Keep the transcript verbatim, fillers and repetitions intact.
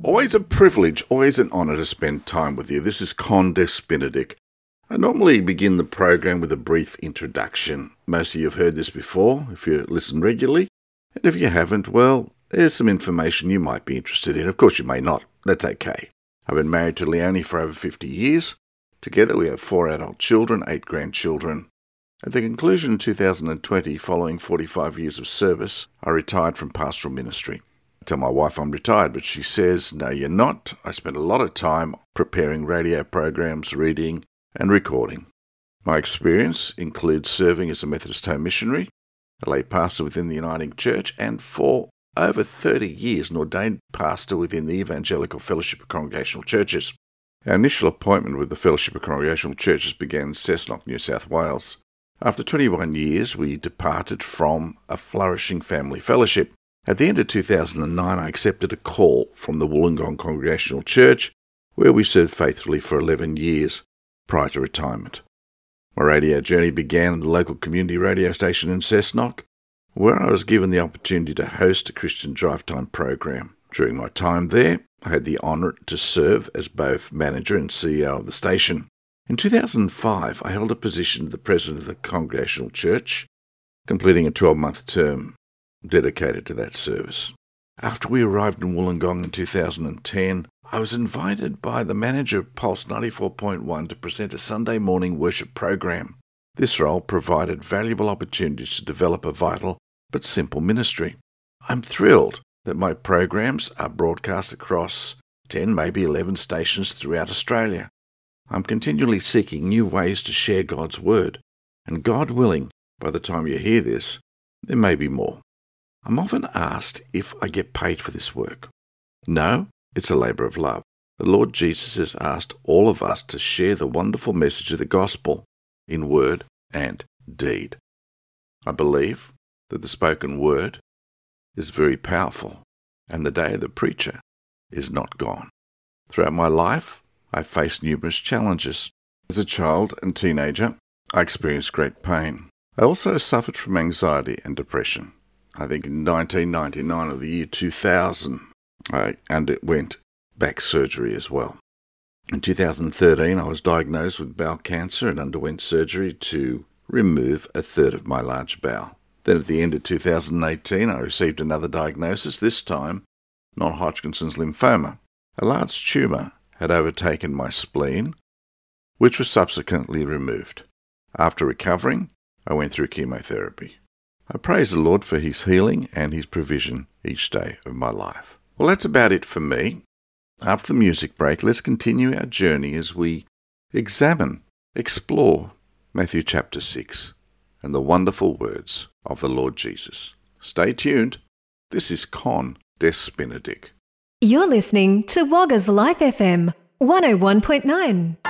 Always a privilege, always an honour to spend time with you. This is Con Des Benedict. I normally begin the program with a brief introduction. Most of you have heard this before, if you listen regularly. And if you haven't, well, there's some information you might be interested in. Of course you may not. That's okay. I've been married to Leonie for over fifty years. Together we have four adult children, eight grandchildren. At the conclusion in two thousand twenty, following forty-five years of service, I retired from pastoral ministry. I tell my wife I'm retired, but she says, no, you're not. I spent a lot of time preparing radio programs, reading and recording. My experience includes serving as a Methodist home missionary, a lay pastor within the Uniting Church, and for over thirty years an ordained pastor within the Evangelical Fellowship of Congregational Churches. Our initial appointment with the Fellowship of Congregational Churches began in Cessnock, New South Wales. After twenty-one years, we departed from a flourishing family fellowship. At the end of two thousand nine, I accepted a call from the Wollongong Congregational Church, where we served faithfully for eleven years prior to retirement. My radio journey began at the local community radio station in Cessnock, where I was given the opportunity to host a Christian drive time program. During my time there, I had the honour to serve as both manager and C E O of the station. In two thousand five, I held a position as the president of the Congregational Church, completing a twelve-month term dedicated to that service. After we arrived in Wollongong in two thousand ten, I was invited by the manager of Pulse ninety-four point one to present a Sunday morning worship program. This role provided valuable opportunities to develop a vital but simple ministry. I'm thrilled that my programs are broadcast across ten, maybe eleven stations throughout Australia. I'm continually seeking new ways to share God's word, and God willing, by the time you hear this, there may be more. I'm often asked if I get paid for this work. No, it's a labour of love. The Lord Jesus has asked all of us to share the wonderful message of the gospel in word and deed. I believe that the spoken word is very powerful, and the day of the preacher is not gone. Throughout my life, I faced numerous challenges. As a child and teenager, I experienced great pain. I also suffered from anxiety and depression. I think in nineteen ninety-nine or the year two thousand, I underwent back surgery as well. In two thousand thirteen, I was diagnosed with bowel cancer and underwent surgery to remove a third of my large bowel. Then at the end of two thousand eighteen, I received another diagnosis, this time non-Hodgkin's lymphoma. A large tumour had overtaken my spleen, which was subsequently removed. After recovering, I went through chemotherapy. I praise the Lord for his healing and his provision each day of my life. Well, that's about it for me. After the music break, let's continue our journey as we examine, explore Matthew chapter six and the wonderful words of the Lord Jesus. Stay tuned. This is Con Des Benedict. You're listening to Wagga's Life F M one oh one point nine.